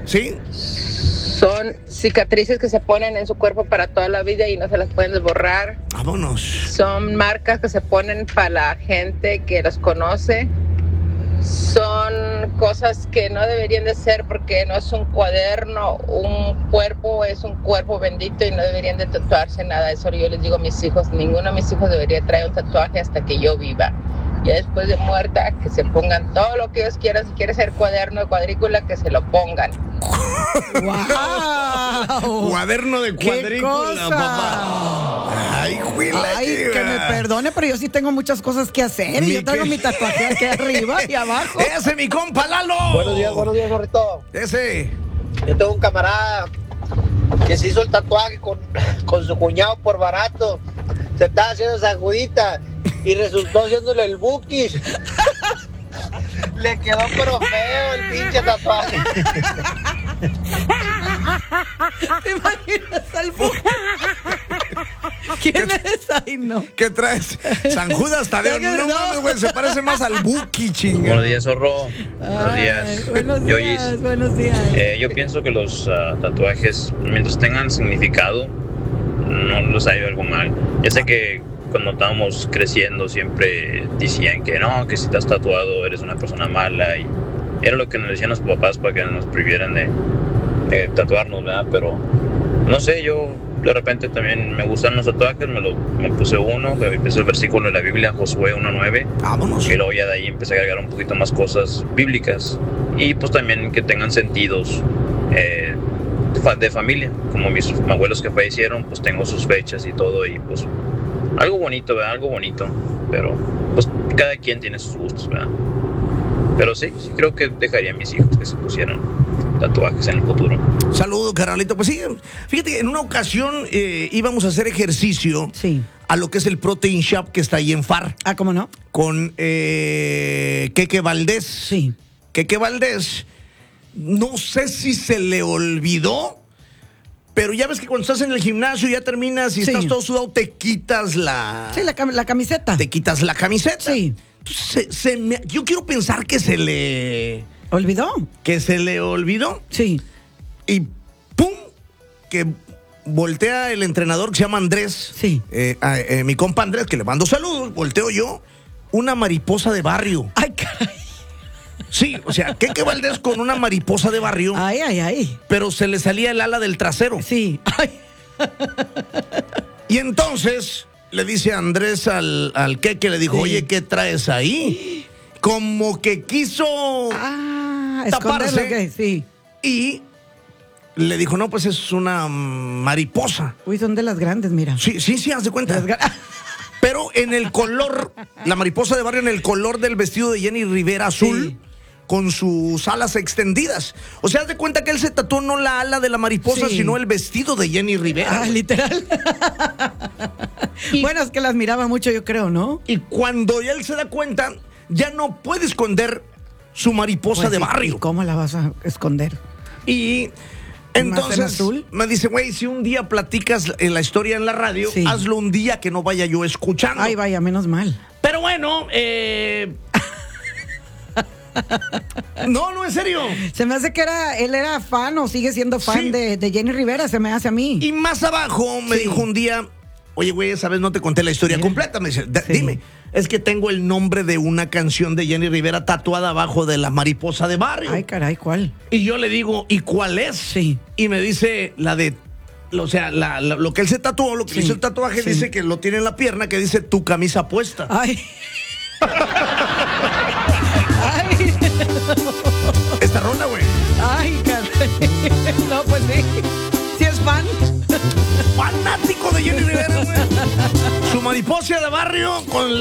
¿Sí? Son cicatrices que se ponen en su cuerpo para toda la vida y no se las pueden borrar. Vámonos. Son marcas que se ponen para la gente que los conoce. Son cosas que no deberían de ser porque no es un cuaderno, un cuerpo es un cuerpo bendito y no deberían de tatuarse nada. Eso yo les digo a mis hijos, ninguno de mis hijos debería traer un tatuaje hasta que yo viva. Ya después de muerta, que se pongan todo lo que ellos quieran. Si quiere ser cuaderno de cuadrícula, que se lo pongan. ¡Wow! Cuaderno de cuadrícula, papá. Ay, Ay, que me perdone, pero yo sí tengo muchas cosas que hacer. Y yo traigo mi tatuaje aquí arriba y abajo. Ese, mi compa Lalo. Buenos días, Jorrito. Ese. Yo tengo un camarada que se hizo el tatuaje con su cuñado por barato. Se estaba haciendo sacudita y resultó haciéndole el buquis. Le quedó pero feo el pinche tatuaje. ¿Te imaginas al buquis? ¿Quién es? Ay, no. ¿Qué traes? San Judas Tadeo. No mames, güey, se parece más al Buki, chinga. Buenos días, zorro. Buenos días. Buenos días, buenos días. Yo pienso que los tatuajes, mientras tengan significado, no los hay algo mal. Ya sé que cuando estábamos creciendo siempre decían que no, que si estás tatuado eres una persona mala, y era lo que nos decían los papás para que nos prohibieran de tatuarnos, ¿verdad? Pero no sé, yo de repente también me gustan los tatuajes, me puse uno, empecé el versículo de la Biblia, Josué 1:9. Vámonos. Y luego ya de ahí empecé a agregar un poquito más cosas bíblicas. Y pues también que tengan sentidos de familia. Como mis abuelos que fallecieron, pues tengo sus fechas y todo. Y pues algo bonito, ¿verdad? Algo bonito. Pero pues cada quien tiene sus gustos, ¿verdad? Pero sí creo que dejaría a mis hijos que se pusieran tatuajes en el futuro. Saludos, carnalito. Pues sí, fíjate que en una ocasión íbamos a hacer ejercicio a lo que es el Protein Shop que está ahí en FAR. Ah, ¿cómo no? Con Keke Valdés. Sí. Keke Valdés, no sé si se le olvidó, pero ya ves que cuando estás en el gimnasio ya terminas y estás todo sudado, te quitas la... Sí, la camiseta. Te quitas la camiseta. Sí. Entonces, yo quiero pensar que se le... ¿Olvidó? Que se le olvidó. Sí. Y ¡pum! Que voltea el entrenador que se llama Andrés. Sí. Mi compa Andrés, que le mando saludos, volteo yo, una mariposa de barrio. Ay, caray. Sí, o sea, Keke Valdés con una mariposa de barrio. Ay, ay, ay. Pero se le salía el ala del trasero. Sí. Ay. Y entonces le dice Andrés al Keke, le dijo, oye, ¿qué traes ahí? Como que quiso taparse. Okay, sí. Y le dijo, no, pues es una mariposa. Uy, son de las grandes, mira. Sí, haz de cuenta. Pero en el color, la mariposa de barrio en el color del vestido de Jenny Rivera azul, con sus alas extendidas. O sea, haz de cuenta que él se tatuó no la ala de la mariposa, sino el vestido de Jenny Rivera. Ah, literal. Bueno, es que las miraba mucho, yo creo, ¿no? Y cuando él se da cuenta, ya no puede esconder su mariposa de barrio. ¿Y cómo la vas a esconder? Y entonces me dice, güey, si un día platicas la historia en la radio, hazlo un día que no vaya yo escuchando. Ay, vaya, menos mal. Pero bueno, no, en serio. Se me hace que él era fan o sigue siendo fan de Jenny Rivera, se me hace a mí. Y más abajo me dijo un día, oye, güey, esa vez no te conté la historia completa. Me dice, dime, es que tengo el nombre de una canción de Jenny Rivera tatuada abajo de la mariposa de barrio. Ay, caray, ¿cuál? Y yo le digo, ¿y cuál es? Sí. Y me dice la de, o sea, lo que él se tatuó, lo que hizo el tatuaje, dice que lo tiene en la pierna, que dice tu camisa puesta. Ay. Ay. Esta rola, güey. Ay, caray. No, pues sí. ¿Sí es fan? Fanático de Jenny Rivera, güey. Su mariposa de barrio con